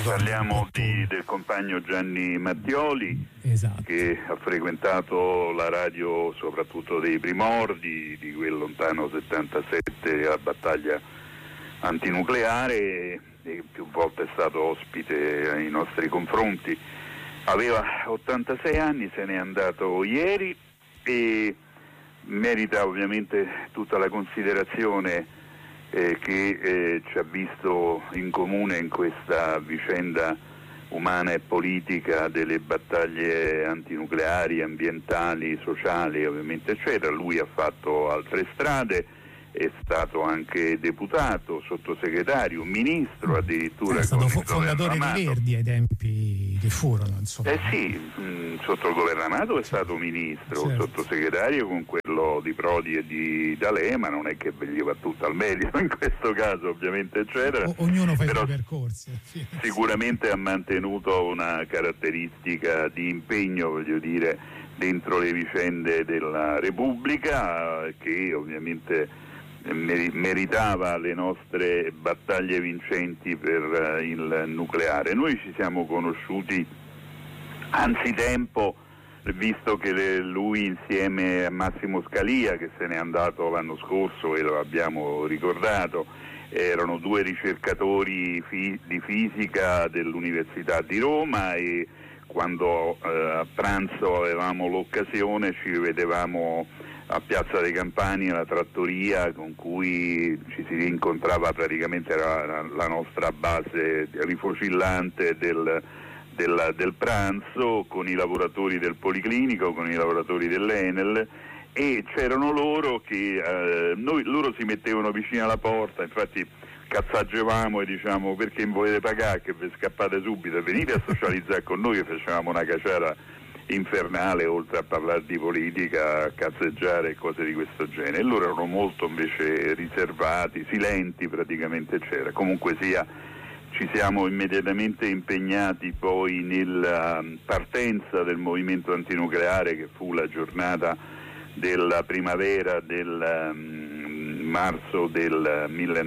Parliamo del compagno Gianni Mattioli, esatto, che ha frequentato la radio soprattutto dei primordi di quel lontano 77, la battaglia antinucleare, e più volte è stato ospite ai nostri confronti. Aveva 86 anni, se n'è andato ieri e merita ovviamente tutta la considerazione che ci ha visto in comune in questa vicenda umana e politica delle battaglie antinucleari, ambientali, sociali, ovviamente eccetera. Lui ha fatto altre strade, è stato anche deputato, sottosegretario, ministro addirittura. È stato fondatore dei Verdi ai tempi che furono, insomma. Sì, sotto il governo Amato è stato ministro, certo, sottosegretario con quello di Prodi e di D'Alema, non è che gli va tutto al merito in questo caso, ovviamente eccetera. Ognuno fa i suoi percorsi. Sicuramente ha mantenuto una caratteristica di impegno, voglio dire, dentro le vicende della Repubblica, che ovviamente meritava le nostre battaglie vincenti per il nucleare. Noi ci siamo conosciuti anzitempo, visto che lui insieme a Massimo Scalia, che se n'è andato l'anno scorso e lo abbiamo ricordato, erano due ricercatori di fisica dell'Università di Roma, e quando a pranzo avevamo l'occasione ci vedevamo a Piazza dei Campani, alla trattoria con cui ci si rincontrava, praticamente era la nostra base rifocillante del pranzo, con i lavoratori del Policlinico, con i lavoratori dell'Enel, e c'erano loro che loro si mettevano vicino alla porta, infatti cazzaggiavamo e diciamo: perché mi volete pagare, che vi scappate subito e venite a socializzare con noi, e facevamo una caciara infernale, oltre a parlare di politica, a cazzeggiare e cose di questo genere. E loro erano molto invece riservati, silenti praticamente eccetera. Comunque sia, ci siamo immediatamente impegnati poi nella partenza del movimento antinucleare, che fu la giornata della primavera del marzo del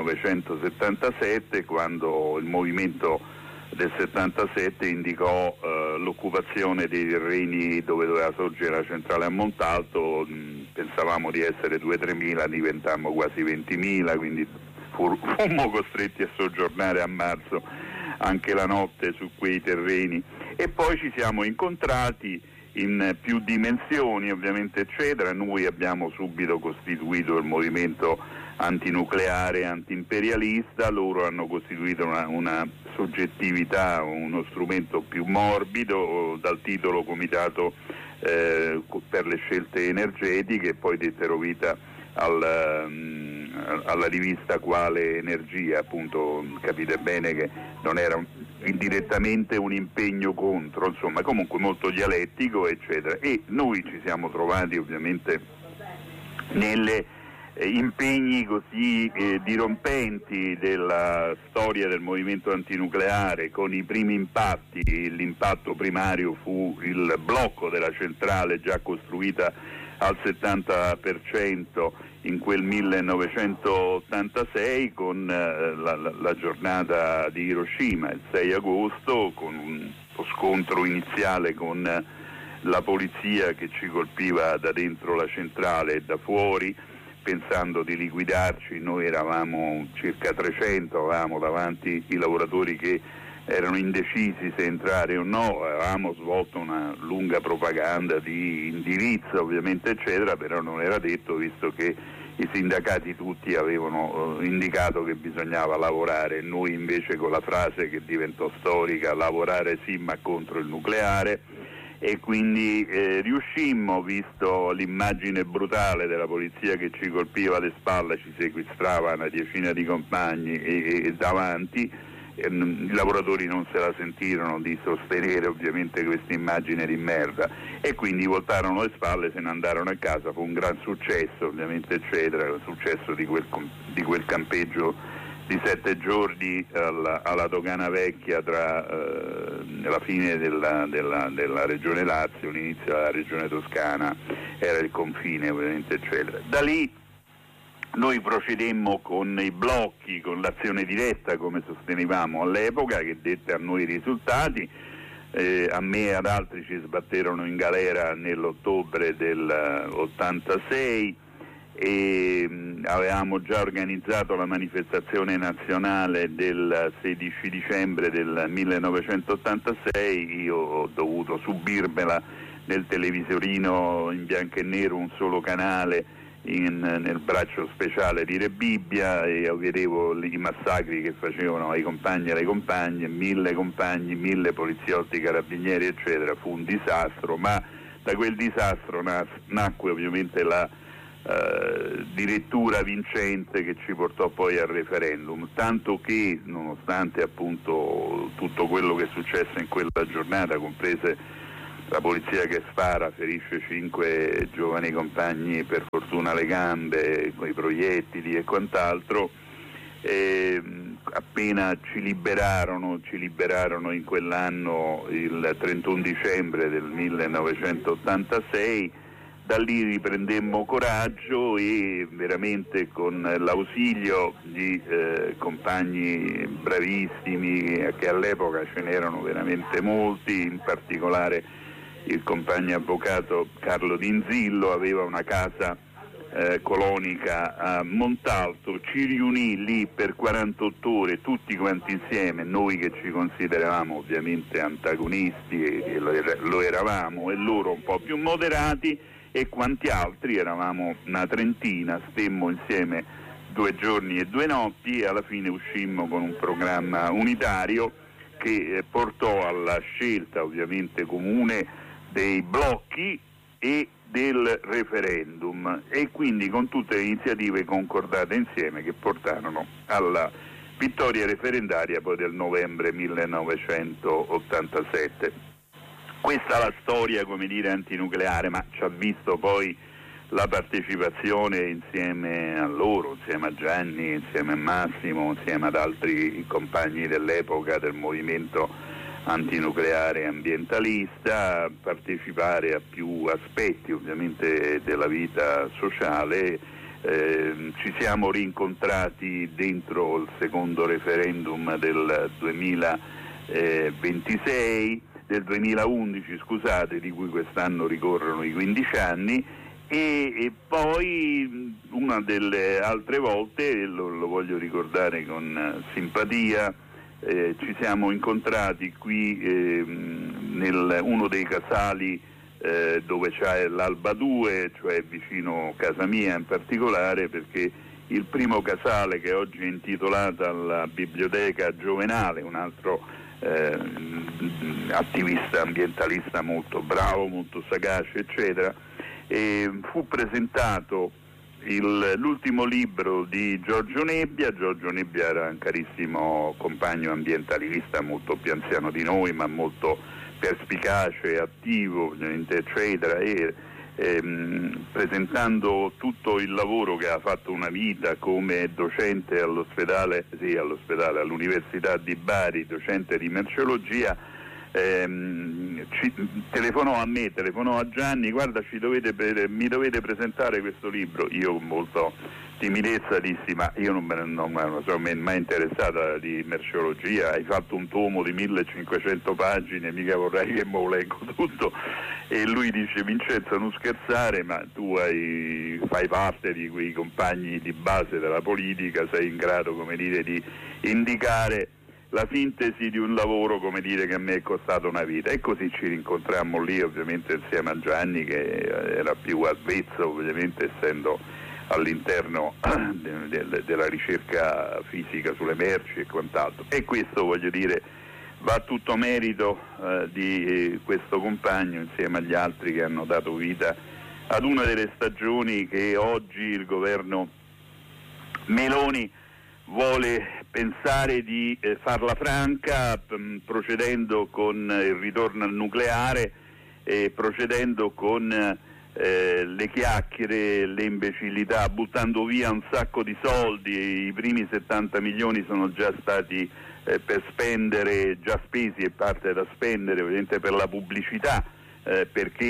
1977, quando il movimento del 77 indicò l'occupazione dei terreni dove doveva sorgere la centrale a Montalto. Pensavamo di essere 2-3 mila, diventammo quasi 20.000, quindi fummo costretti a soggiornare a marzo anche la notte su quei terreni, e poi ci siamo incontrati in più dimensioni, ovviamente eccetera. Noi abbiamo subito costituito il movimento antinucleare, antiimperialista, loro hanno costituito una soggettività, uno strumento più morbido, dal titolo Comitato per le scelte energetiche, e poi dettero vita alla rivista Quale Energia. Appunto, capite bene che non era indirettamente un impegno contro, insomma, comunque molto dialettico eccetera. E noi ci siamo trovati ovviamente nelle impegni così dirompenti della storia del movimento antinucleare, con i primi impatti. L'impatto primario fu il blocco della centrale già costruita al 70% in quel 1986, con la giornata di Hiroshima, il 6 agosto, con un scontro iniziale con la polizia che ci colpiva da dentro la centrale e da fuori, pensando di liquidarci. Noi eravamo circa 300, avevamo davanti i lavoratori che erano indecisi se entrare o no, avevamo svolto una lunga propaganda di indirizzo ovviamente eccetera, però non era detto, visto che i sindacati tutti avevano indicato che bisognava lavorare. Noi invece, con la frase che diventò storica, lavorare sì ma contro il nucleare, e quindi riuscimmo, visto l'immagine brutale della polizia che ci colpiva alle spalle, ci sequestrava una decina di compagni e davanti, i lavoratori non se la sentirono di sostenere ovviamente questa immagine di merda, e quindi voltarono le spalle, se ne andarono a casa. Fu un gran successo ovviamente eccetera, il successo di quel campeggio di 7 giorni alla Dogana Vecchia, tra la fine della regione Lazio, l'inizio della regione Toscana, era il confine ovviamente eccetera. Da lì noi procedemmo con i blocchi, con l'azione diretta come sostenevamo all'epoca, che dette a noi i risultati. A me e ad altri ci sbatterono in galera nell'ottobre del 86 e avevamo già organizzato la manifestazione nazionale del 16 dicembre del 1986, io ho dovuto subirmela nel televisorino in bianco e nero, un solo canale, nel braccio speciale di Re Bibbia, e vedevo i massacri che facevano ai compagni e alle compagne, 1000 compagni, 1000 poliziotti, carabinieri eccetera. Fu un disastro, ma da quel disastro nacque ovviamente la direttura vincente che ci portò poi al referendum, tanto che nonostante appunto tutto quello che è successo in quella giornata, comprese la polizia che spara, ferisce 5 giovani compagni, per fortuna le gambe, con i proiettili e quant'altro, appena ci liberarono in quell'anno il 31 dicembre del 1986, da lì riprendemmo coraggio e veramente con l'ausilio di compagni bravissimi, che all'epoca ce n'erano veramente molti, in particolare il compagno avvocato Carlo D'Inzillo aveva una casa colonica a Montalto, ci riunì lì per 48 ore tutti quanti insieme, noi che ci consideravamo ovviamente antagonisti e lo eravamo, e loro un po' più moderati, e quanti altri, eravamo una trentina, stemmo insieme 2 giorni e 2 notti e alla fine uscimmo con un programma unitario che portò alla scelta ovviamente comune dei blocchi e del referendum, e quindi con tutte le iniziative concordate insieme che portarono alla vittoria referendaria poi del novembre 1987. Questa è la storia, come dire, antinucleare, ma ci ha visto poi la partecipazione insieme a loro, insieme a Gianni, insieme a Massimo, insieme ad altri compagni dell'epoca del movimento antinucleare ambientalista, partecipare a più aspetti ovviamente della vita sociale. Ci siamo rincontrati dentro il secondo referendum del 2011, scusate, di cui quest'anno ricorrono i 15 anni, e poi una delle altre volte, lo voglio ricordare con simpatia, ci siamo incontrati qui uno dei casali dove c'è l'Alba 2, cioè vicino casa mia in particolare, perché il primo casale, che oggi è intitolato alla Biblioteca Giovenale, un altro attivista ambientalista molto bravo, molto sagace eccetera, fu presentato l'ultimo libro di Giorgio Nebbia. Giorgio Nebbia era un carissimo compagno ambientalista, molto più anziano di noi, ma molto perspicace, attivo, eccetera, e presentando tutto il lavoro che ha fatto una vita come docente all'Università di Bari, docente di merceologia, telefonò a me, telefonò a Gianni: guarda, mi dovete presentare questo libro. Io con molta timidezza dissi: ma io non sono mai interessata di merceologia, hai fatto un tomo di 1500 pagine, mica vorrei che me lo leggo tutto. E lui dice: Vincenzo, non scherzare, ma tu fai parte di quei compagni di base della politica, sei in grado, come dire, di indicare la sintesi di un lavoro, come dire, che a me è costato una vita. E così ci rincontrammo lì, ovviamente insieme a Gianni, che era più avvezzo, ovviamente essendo all'interno della ricerca fisica sulle merci e quant'altro. E questo, voglio dire, va tutto merito di questo compagno, insieme agli altri che hanno dato vita ad una delle stagioni che oggi il governo Meloni vuole pensare di farla franca, procedendo con il ritorno al nucleare, procedendo con le chiacchiere, le imbecillità, buttando via un sacco di soldi. I primi 70 milioni sono già stati per spendere, già spesi, e parte da spendere ovviamente per la pubblicità, perché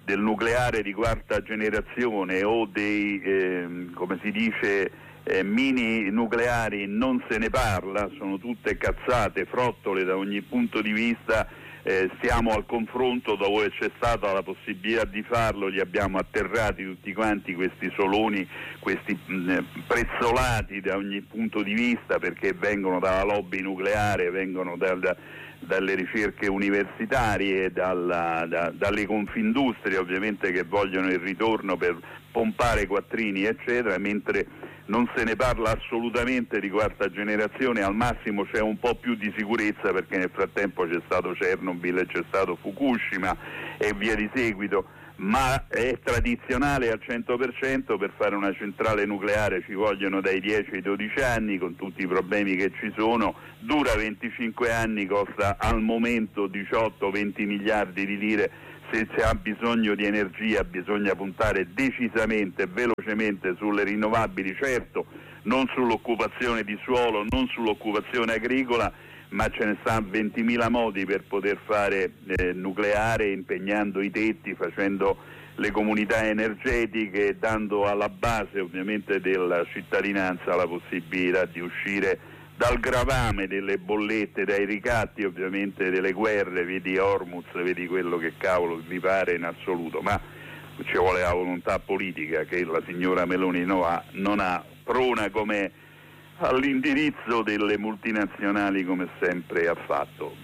del nucleare di quarta generazione o dei, come si dice, mini nucleari non se ne parla, sono tutte cazzate, frottole da ogni punto di vista. Stiamo al confronto dove c'è stata la possibilità di farlo, li abbiamo atterrati tutti quanti questi soloni, questi prezzolati da ogni punto di vista, perché vengono dalla lobby nucleare, vengono dalle ricerche universitarie, dalle confindustrie ovviamente, che vogliono il ritorno per pompare quattrini eccetera, mentre non se ne parla assolutamente di quarta generazione. Al massimo c'è un po' più di sicurezza perché nel frattempo c'è stato Chernobyl, c'è stato Fukushima e via di seguito, ma è tradizionale al 100%. Per fare una centrale nucleare ci vogliono dai 10 ai 12 anni, con tutti i problemi che ci sono, dura 25 anni, costa al momento 18-20 miliardi di lire. Se si ha bisogno di energia bisogna puntare decisamente e velocemente sulle rinnovabili, certo, non sull'occupazione di suolo, non sull'occupazione agricola, ma ce ne stanno 20.000 modi per poter fare nucleare, impegnando i tetti, facendo le comunità energetiche, dando alla base ovviamente della cittadinanza la possibilità di uscire dal gravame delle bollette, dai ricatti ovviamente delle guerre, vedi Hormuz, vedi quello che cavolo vi pare in assoluto, ma ci vuole la volontà politica che la signora Meloni non ha, prona come all'indirizzo delle multinazionali come sempre ha fatto.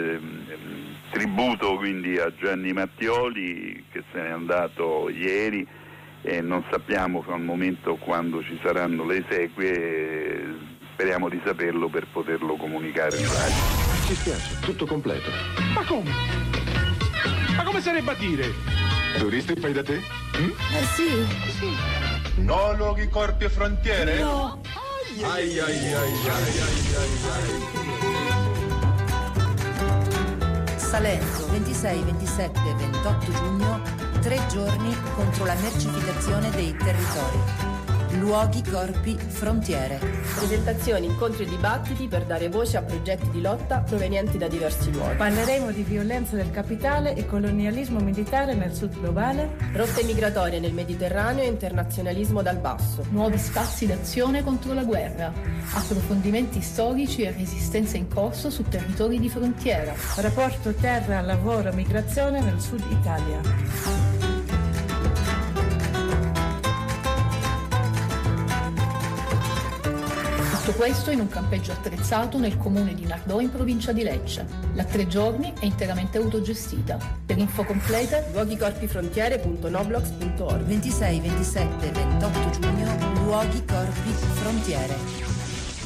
Tributo quindi a Gianni Mattioli che se n'è andato ieri e non sappiamo al momento quando ci saranno le esequie. Speriamo di saperlo per poterlo comunicare in radio. Ci spiace, tutto completo. Ma come? Ma come sarebbe a dire? Turisti fai da te? Sì. No luoghi, corpi e frontiere? No. Ai. Salento, 26, 27 e 28 giugno, 3 giorni contro la mercificazione dei territori. Luoghi, corpi, frontiere. Presentazioni, incontri e dibattiti per dare voce a progetti di lotta provenienti da diversi luoghi. Parleremo di violenza del capitale e colonialismo militare nel sud globale. Rotte migratorie nel Mediterraneo e internazionalismo dal basso. Nuovi spazi d'azione contro la guerra. Approfondimenti storici e resistenza in corso su territori di frontiera. Rapporto terra, lavoro, migrazione nel sud Italia. Tutto questo in un campeggio attrezzato nel comune di Nardò in provincia di Lecce. La 3 giorni è interamente autogestita. Per info complete luoghicorpifrontiere.noblogs.org. 26, 27 e 28 giugno, Luoghi, corpi, frontiere.